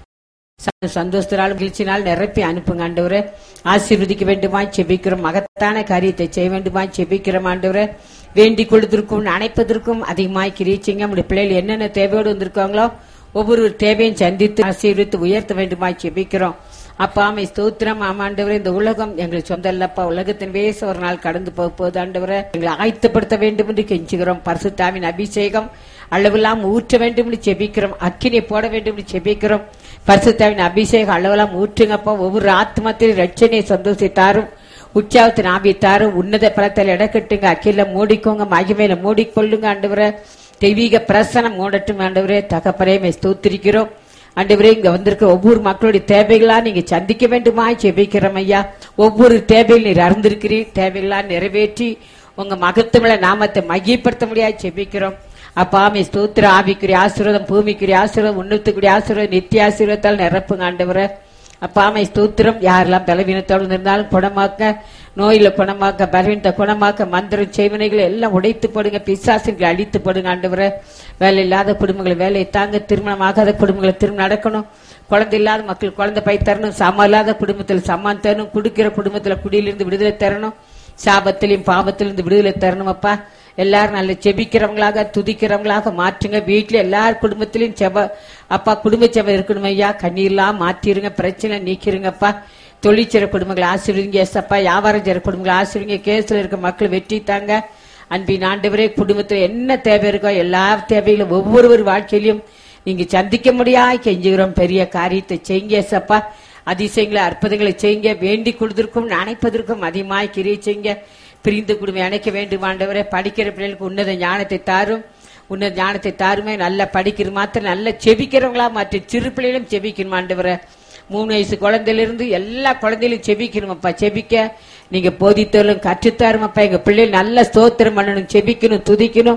சந்தோஷத்தினால் மகிழ்ச்சினால் நிரப்பி அனுப்புங்க ஆண்டவரே. ஆசீர்வதிக்க வேண்டுமாய் செபிக்கிறோம், மகத்தான காரியத்தை செய்ய வேண்டுமாய் செபிக்கிறோம் ஆண்டவரே. வேண்டிக் கொள்வதற்கும் அணைப்பதற்கும் அதிகமாய் கிரீச்சிங்க. நம்முடைய பிள்ளைகள் என்னென்ன தேவையோடு வந்திருக்காங்களோ ஒவ்வொரு தேவையும் சந்தித்து ஆசீர்வித்து உயர்த்த வேண்டுமாய் செபிக்கிறோம். அப்பா, ஆமை ஸ்தோத்திரம். ஆமாண்டவரே, இந்த உலகம் எங்களுக்கு சொந்த இல்லப்பா, உலகத்தின் வேச ஒரு நாள் கடந்து போக போகுது ஆண்டவரே. எங்களை ஆயத்தப்படுத்த வேண்டும் என்று கெஞ்சுகிறோம். பரிசுத்தாவின் அபிஷேகம் அளவெல்லாம் ஊற்ற வேண்டும் என்று செபிக்கிறோம். அக்கினியை போட வேண்டும் என்று செபிக்கிறோம். பரிசுத்தாவின் அபிஷேகம் அளவெல்லாம் ஊற்றுங்கப்பா. ஒவ்வொரு ஆத்மத்திலும் ரட்சணையை சந்தோஷித்தாரும், உற்சாகத்தின் ஆபித்தாரும், உன்னத பலத்தில் இடக்கட்டுங்க. அக்கில மூடிக்கோங்க, மகிமையில மூடிக்கொள்ளுங்க ஆண்டவரே. தெய்வீக பிரசனம் மூடட்டும் ஆண்டவரே. தகப்பனே ஸ்தோத்திரிக்கிறோம் ஆண்டவரே. இங்க வந்திருக்க ஒவ்வொரு மக்களுடைய தேவைகளா நீங்க சந்திக்க வேண்டுமா ஜெபிக்கிறோம் ஐயா. ஒவ்வொரு தேவையில் நீர் அறிந்திருக்கிறீர், தேவைகளா நிறைவேற்றி உங்க மகத்துவ நாமத்தை மகிழ்படுத்த முடியாது ஜெபிக்கிறோம். அப்பாமே ஸ்தோத்திர. ஆவிக்குரிய ஆசீர்வாதம், பூமிக்குரிய ஆசீர்வாதம், உன்னத்துக்குரிய ஆசீர்வாதம், நித்திய ஆசீர்வாதத்தால் நிரப்புங்க ஆண்டவரே. அப்பாமை ஸ்தோத்திரம். யாரெல்லாம் பலவீனத்தோடு இருந்தாலும் குணமாக்க, நோயில குணமாக்க, பலவீனத்தை குணமாக்க, மந்திரம் செய்வனைகளை எல்லாம் உடைத்து போடுங்க, பிசாசுகளை அழித்து போடுங்க ஆண்டவரே. வேலை இல்லாத குடும்பங்களை வேலையை தாங்க, திருமணம் ஆகாத குடும்பங்களை திருமணம் நடக்கணும், குழந்தை இல்லாத மக்கள் குழந்தை பை தரணும், சமம் இல்லாத குடும்பத்தில் சமான் தரணும், குடுக்கிற குடும்பத்துல குடியிலிருந்து விடுதலை தரணும், சாபத்திலையும் பாவத்திலிருந்து விடுதலை தரணும். அப்பா, எல்லாரும் நல்ல செபிக்கிறவங்களாக துதிக்கிறவங்களாக மாற்றுங்க. வீட்டுல எல்லார் குடும்பத்திலையும் செப அப்பா குடும்ப செபம் இருக்கணும் ஐயா. கண்ணீர்லாம் மாற்றிருங்க, பிரச்சனை நீக்கிருங்கப்பா. தொழிற்சிற குடும்பங்களை ஆசீர்வதிங்க ஏசப்பா. வியாபாரம் செய்ற குடும்பங்களை ஆசீர்வதிங்க. கேஸ்ல இருக்க மக்கள் வெற்றி தாங்க. அன்பின் ஆண்டவரே, குடும்பத்துல என்ன தேவை இருக்கோ எல்லா தேவைகளும் ஒவ்வொருவர் வாழ்க்கையிலும் நீங்க சந்திக்க முடியாது கெஞ்சுகிறோம். பெரிய காரியத்தை செய்யுங்க ஏசப்பா. அதிசயங்களை அற்புதங்களை செய்யுங்க. வேண்டிக் கொள்வதற்கும் நினைப்பதற்கும் அதிகமாய் கிரியை செய்யுங்க. பிரிந்து குடும்பம் அணைக்க வேண்டும் ஆண்டவரே. படிக்கிற பிள்ளைகளுக்கு உன்னத ஞானத்தை தாரும், உன்னத ஞானத்தை தாருமே. நல்லா படிக்கிற மாத்திரம் நல்ல செபிக்கிறவங்களா மாற்றி சிறு பிள்ளைகளும் செபிக்கணும் ஆண்டவரே. மூணு வயசு குழந்தையிலிருந்து எல்லா குழந்தையிலும் செபிக்கணுமப்பா. செபிக்க நீங்க போதித்தாலும் கற்றுத்தாருமப்பா. எங்க பிள்ளைகள் நல்ல ஸ்தோத்திரம் பண்ணணும், செபிக்கணும், துதிக்கணும்,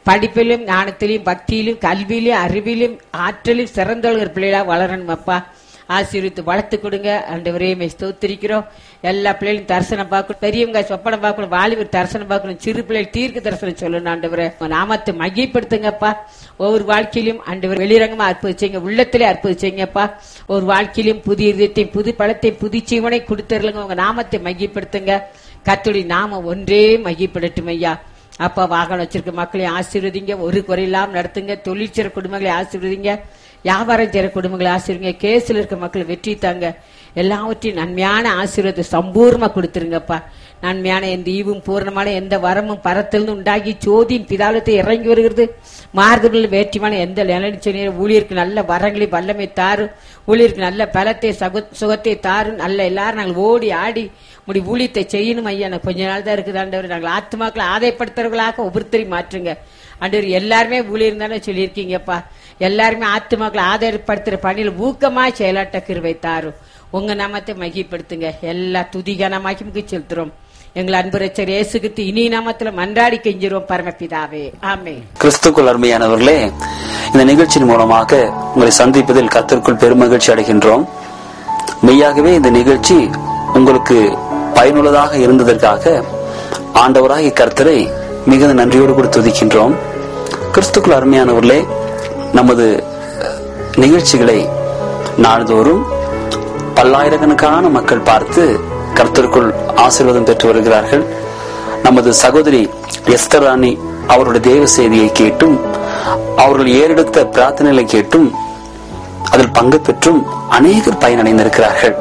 படிப்பிலும் ஞானத்திலும் பக்தியிலும் கல்வியிலும் அறிவிலும் ஆற்றலும் சிறந்தவர்கள் பிள்ளைகளா வளரணும் அப்பா. ஆசீர்வித்து வளர்த்து கொடுங்க ஆண்டவரே. மே ஸ்தோத்திரிக்கிறோம். எல்லா பிள்ளைகளும் தரிசனம் பார்க்கணும், பெரியவங்க சொப்பனம் பார்க்கணும், வாலிபர் தரிசனம் பார்க்கணும், சிறு பிள்ளைகள் தீர்க்க தரிசனம் சொல்லணும் ஆண்டவரே. நாமத்தை மகிமைப்படுத்துங்கப்பா. ஒவ்வொரு வாழ்க்கையிலும் ஆண்டவர் வெளிரங்கமா அற்புதிச்சீங்க, உள்ளத்திலே அற்புதிச்சீங்கப்பா. ஒரு வாழ்க்கையிலும் புதிய இதயத்தை புது பழத்தை புது ஜீவனை கொடுத்துருங்க. உங்க நாமத்தை மகிமைப்படுத்துங்க. கர்த்தருடைய நாம ஒன்றே மகிமைப்படட்டும் ஐயா. அப்பா, வாகனம் வச்சிருக்க மக்களை ஆசீர்வதிங்க, ஒரு குறையில்லாம நடத்துங்க. தொழில் செய்ற குடும்பங்களை ஆசீர்வதிங்க, வியாபாரம் செய்யற குடும்பங்களை ஆசீர்வதிங்க. கேஸ்ல இருக்க மக்களை வெற்றி தாங்க. எல்லாவற்றையும் நன்மையான ஆசீர்வாதத்தை சம்பூர்ணமா கொடுத்துருங்கப்பா. நன்மையான எந்த ஈவும் பூர்ணமான எந்த வரமும் பரத்திலிருந்து உண்டாகி ஜோதியின் பிதாலத்தை இறங்கி வருகிறது. மாறுதல் வேற்றிமான எந்த நிலைச்சொல்லிய ஊழியருக்கு நல்ல வரங்களை வல்லமை தாரும். ஊழியருக்கு நல்ல பலத்தை சுகத்தை தாரும். நல்ல எல்லாரும் நாங்கள் ஓடி ஆடி முடி ஊழியத்தை செய்யணும் ஐயா. நான் கொஞ்ச நாள் தான் இருக்குது ஆண்டவர். நாங்கள் ஆத்மாக்களை ஆதாயப்படுத்துறவர்களாக ஒவ்வொருத்தரையும் மாற்றுங்க ஆண்டவர். எல்லாருமே ஊழியர் தானே சொல்லியிருக்கீங்கப்பா. எல்லாருமே ஆத்மாக்களை ஆதாயப்படுத்துற பணியில் ஊக்கமா செயலாட்ட கிருபை தாரும். உங்க நாமத்தை மகிப்படுத்துங்க. எல்லா துதிகனமாக்கி செலுத்துறோம் எங்கள் அன்பு ரட்சகர் இயேசு கிறிஸ்து இனி நாமத்துல மன்றாடி கெஞ்சிரோம் பரமபிதாவே, ஆமென். கிறிஸ்துக்குள் அருமையானவர்களே, இந்த நிகழ்ச்சியின் மூலமாக உங்களை சந்திப்பதில் கர்த்தருக்குள் பெருமகிழ்ச்சி அடைகின்றோம். மெய்யாகவே இந்த நிகழ்ச்சி உங்களுக்கு பயனுள்ளதாக இருந்ததற்காக ஆண்டவராகிய கர்த்தரை மிகுந்த நன்றியோடு கூட துதிக்கின்றோம். கிறிஸ்துக்குள் அருமையானவர்களே, நமது நிகழ்ச்சிகளை நாள்தோறும் பல்லாயிரக்கணக்கான மக்கள் பார்த்து கர்த்தருக்குள் ஆசீர்வாதம் பெற்று வருகிறார்கள். நமது சகோதரி எஸ்தர் ராணி அவருடைய தேவ செய்தியை கேட்டும் அவர்கள் ஏறெடுத்த பிரார்த்தனைகளை கேட்டும் அதில் பங்கு பெற்றும் அநேகர் பயனடைந்திருக்கிறார்கள்.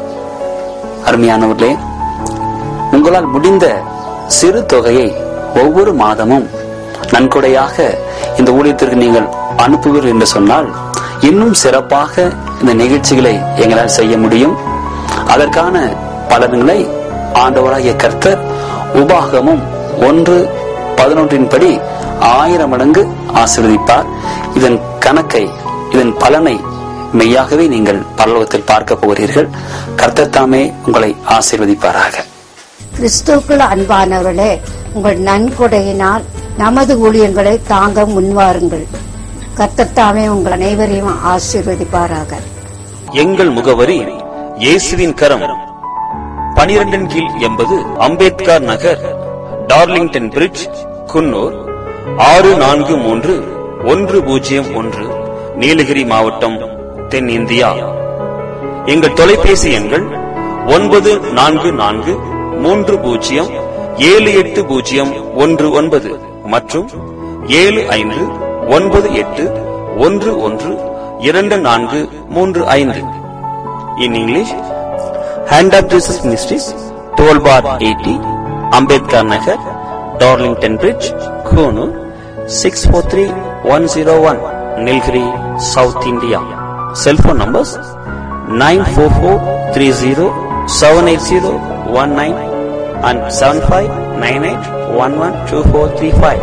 அருமையானவர்களே, உங்களால் முடிந்த சிறு தொகையை ஒவ்வொரு மாதமும் நன்கொடையாக இந்த ஊழியத்திற்கு நீங்கள் அனுப்புவீர்கள் என்று சொன்னால் இன்னும் சிறப்பாக இந்த நிகழ்ச்சிகளை எங்களால் செய்ய முடியும். அதற்கான பலன்களை ஆண்டவராகிய கர்த்தர் உபாகமும் ஒன்று பதினொன்றின் படி ஆயிரம் மடங்கு ஆசீர்வதிப்பார். இதன் கணக்கை, இதன் பலனை மெய்யாகவே நீங்கள் பரலோகத்தில் பார்க்க போகிறீர்கள். கர்த்தர் தாமே உங்களை ஆசீர்வதிப்பாராக. கிறிஸ்துவுக்குள் அன்பானவர்களே, உங்கள் நன்கொடையினால் நமது ஊழியங்களை தாங்க முன்வாருங்கள். கர்த்தர் தாமே உங்கள் அனைவரையும் ஆசீர்வதிப்பாராக. எங்கள் முகவரி இயேசுவின் கரம், பனிரெண்டின் கீழ் எண்பது அம்பேத்கர் நகர், டார்லிங்டன் பிரிட்ஜ், குன்னூர் ஆறு நான்கு மூன்று ஒன்று பூஜ்ஜியம் ஒன்று, நீலகிரி மாவட்டம், தென் இந்தியா. எங்கள் தொலைபேசி எண்கள் ஒன்பது நான்கு நான்கு மூன்று பூஜ்ஜியம் ஏழு எட்டு பூஜ்ஜியம் ஒன்று ஒன்பது மற்றும் ஏழு ஐந்து ஒன்பது எட்டு ஒன்று ஒன்று இரண்டு நான்கு மூன்று ஐந்து. In English, Hand of Jesus Ministries, twelve bar eighty, Ambedkar Nagar, Darlington Bridge, Konoor, six four three one zero one, Nilgiri, South India. Cell phone numbers nine four four three zero seven eight zero one nine and seven five nine eight one one two four three five.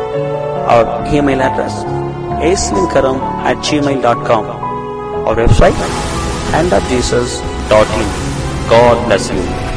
Our email address aislinkaram at gmail dot com. Our website hand of jesus dot in. God bless you.